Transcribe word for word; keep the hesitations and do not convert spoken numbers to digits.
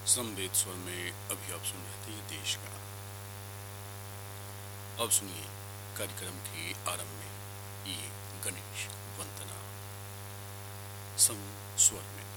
संवेद स्वर में अभी आप सुन रहे थे ये देश का। अब सुनिए कार्यक्रम के आरंभ में ये गणेश वंदना सम स्वर में।